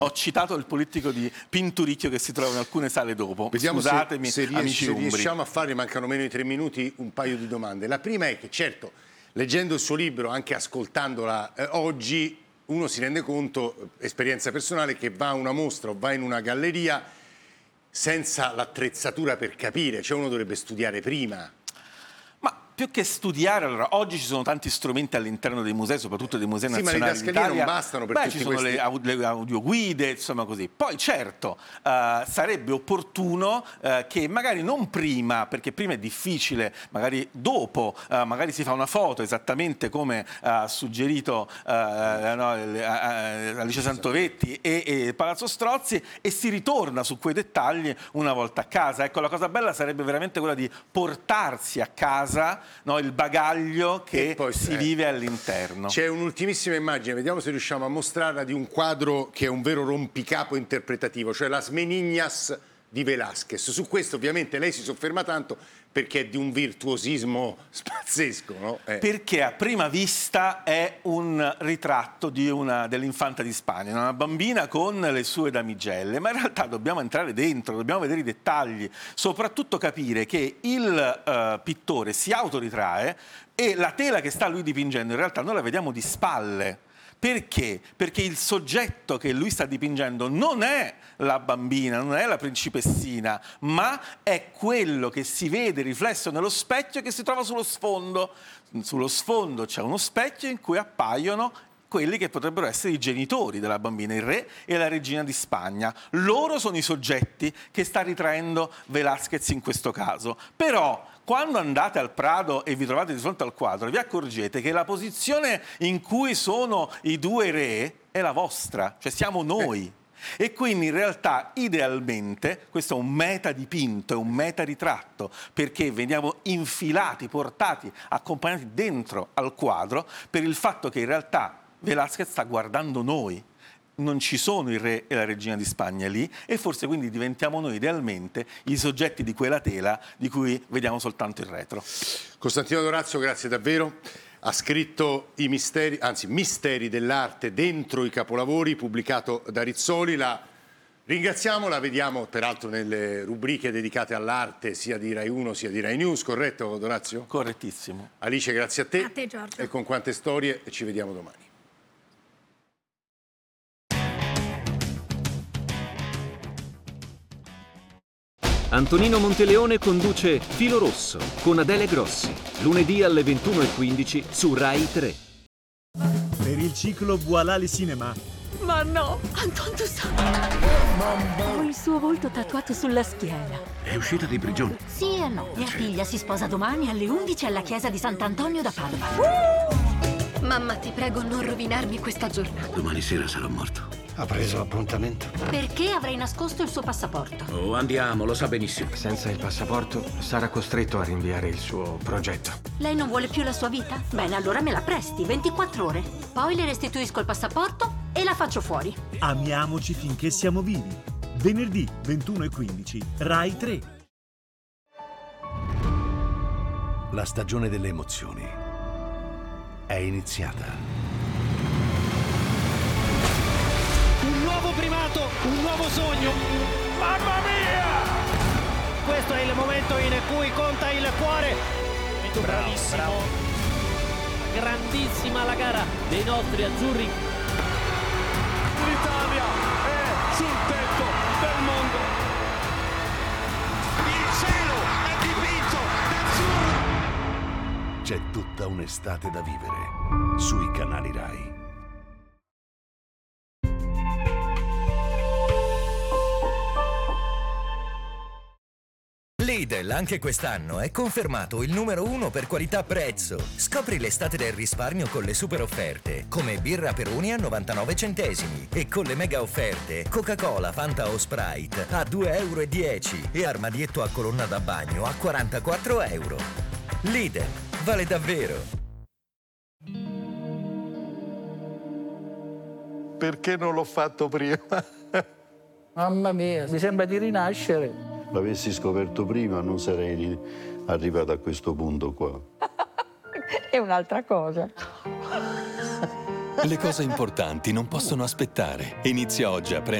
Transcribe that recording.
Ho citato il politico di Pinturicchio che si trova in alcune sale dopo. Vediamo Scusatemi, se amici umbri. riusciamo a fare, mancano meno di 3 minuti, un paio di domande. La prima è che, certo, leggendo il suo libro, anche ascoltandola oggi, uno si rende conto, esperienza personale, che va a una mostra o va in una galleria senza l'attrezzatura per capire, cioè uno dovrebbe studiare prima. Più che studiare, allora, oggi ci sono tanti strumenti all'interno dei musei, soprattutto dei musei nazionali ma le didascalie d'Italia. non bastano per tutti ci sono questi... le audioguide, insomma così. Poi certo, sarebbe opportuno che magari non prima, perché prima è difficile, magari dopo, magari si fa una foto esattamente come ha suggerito Alice Santovetti e Palazzo Strozzi, e si ritorna su quei dettagli una volta a casa. Ecco, la cosa bella sarebbe veramente quella di portarsi a casa, no, il bagaglio che poi si vive all'interno. C'è un'ultimissima immagine, vediamo se riusciamo a mostrarla, di un quadro che è un vero rompicapo interpretativo, cioè Las Meninas di Velázquez. Su questo ovviamente lei si sofferma tanto perché è di un virtuosismo pazzesco, no? Perché a prima vista è un ritratto dell'infanta di Spagna, una bambina con le sue damigelle, ma in realtà dobbiamo entrare dentro, dobbiamo vedere i dettagli, soprattutto capire che il pittore si autoritrae e la tela che sta lui dipingendo in realtà noi la vediamo di spalle. Perché? Perché il soggetto che lui sta dipingendo non è la bambina, non è la principessina, ma è quello che si vede riflesso nello specchio che si trova sullo sfondo. Sullo sfondo c'è uno specchio in cui appaiono quelli che potrebbero essere i genitori della bambina, il re e la regina di Spagna. Loro sono i soggetti che sta ritraendo Velázquez in questo caso. Però, quando andate al Prado e vi trovate di fronte al quadro, vi accorgete che la posizione in cui sono i due re è la vostra, cioè siamo noi. E quindi in realtà idealmente questo è un metadipinto, è un metaritratto, perché veniamo infilati, portati, accompagnati dentro al quadro per il fatto che in realtà Velázquez sta guardando noi. Non ci sono il re e la regina di Spagna lì, e forse quindi diventiamo noi idealmente i soggetti di quella tela di cui vediamo soltanto il retro. Costantino D'Orazio, grazie davvero. Ha scritto i misteri, anzi misteri dell'arte dentro i capolavori, pubblicato da Rizzoli. La ringraziamo, la vediamo peraltro nelle rubriche dedicate all'arte sia di Rai 1 sia di Rai News, corretto D'Orazio? Correttissimo. Alice, grazie a te. A te, Giorgio. E con quante storie, ci vediamo domani. Antonino Monteleone conduce Filo Rosso con Adele Grossi, lunedì alle 21:15 su Rai 3. Per il ciclo Voilà le Cinema. Ma no, Anton Toussaint! Ho il suo volto tatuato sulla schiena. È uscita di prigione? Sì e no. Mia figlia si sposa domani alle 11 alla chiesa di Sant'Antonio da Padova. Mamma, ti prego, non rovinarmi questa giornata. Domani sera sarò morto. Ha preso appuntamento? Perché avrei nascosto il suo passaporto? Oh, andiamo, lo sa benissimo. Senza il passaporto sarà costretto a rinviare il suo progetto. Lei non vuole più la sua vita? Bene, allora me la presti, 24 ore. Poi le restituisco il passaporto e la faccio fuori. Amiamoci finché siamo vivi. Venerdì 21:15, Rai 3. La stagione delle emozioni è iniziata. Un nuovo primato, un nuovo sogno. Mamma mia! Questo è il momento in cui conta il cuore. Bravissimo. Bravo. Grandissima la gara dei nostri azzurri. L'Italia è sul tetto del mondo. Il cielo è dipinto d'azzurro. C'è tutta un'estate da vivere sui canali Rai. Lidl anche quest'anno è confermato il numero 1 per qualità-prezzo. Scopri l'estate del risparmio con le super offerte, come birra Peroni a 99 centesimi e con le mega offerte Coca-Cola, Fanta o Sprite a 2,10 € e armadietto a colonna da bagno a 44 €. Lidl, vale davvero! Perché non l'ho fatto prima? Mamma mia, mi sembra di rinascere. L'avessi scoperto prima non sarei arrivato a questo punto qua. È un'altra cosa. Le cose importanti non possono aspettare. Inizia oggi a prendere